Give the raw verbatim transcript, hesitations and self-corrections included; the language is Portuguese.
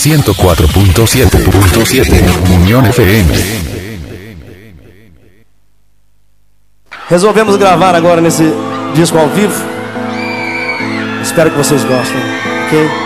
ciento cuatro punto siete punto siete Unión F M. Resolvemos gravar agora nesse disco ao vivo. Espero que vocês gostem, ok?